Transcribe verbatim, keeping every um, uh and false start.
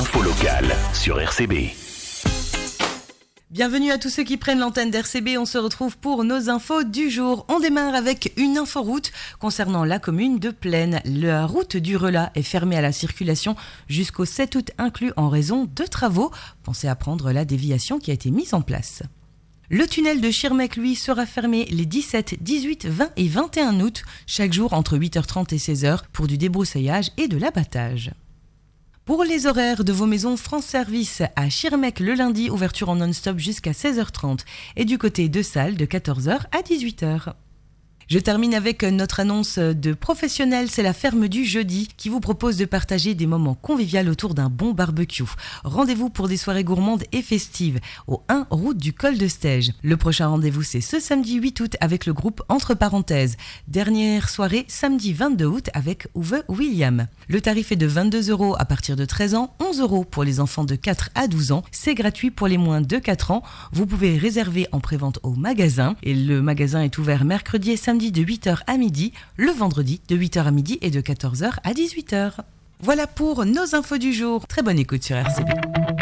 L'info locale sur R C B. Bienvenue à tous ceux qui prennent l'antenne d'R C B. On se retrouve pour nos infos du jour. On démarre avec une inforoute concernant la commune de Plaine. La route du Relat est fermée à la circulation jusqu'au sept août inclus en raison de travaux. Pensez à prendre la déviation qui a été mise en place. Le tunnel de Schirmeck, lui, sera fermé les dix-sept, dix-huit, vingt et vingt et un août, chaque jour entre huit heures trente et seize heures pour du débroussaillage et de l'abattage. Pour les horaires de vos maisons France Service à Schirmeck le lundi, ouverture en non-stop jusqu'à seize heures trente et du côté de Salles de quatorze heures à dix-huit heures. Je termine avec notre annonce de professionnel, c'est la ferme du jeudi qui vous propose de partager des moments conviviaux autour d'un bon barbecue. Rendez-vous pour des soirées gourmandes et festives au un route du col de Stège. Le prochain rendez-vous c'est ce samedi huit août avec le groupe Entre Parenthèses. Dernière soirée samedi vingt-deux août avec Uwe William. Le tarif est de vingt-deux euros à partir de treize ans, onze euros pour les enfants de quatre à douze ans. C'est gratuit pour les moins de quatre ans. Vous pouvez réserver en prévente au magasin et le magasin est ouvert mercredi et samedi de huit heures à midi, le vendredi de huit heures à midi et de quatorze heures à dix-huit heures. Voilà pour nos infos du jour. Très bonne écoute sur R C B.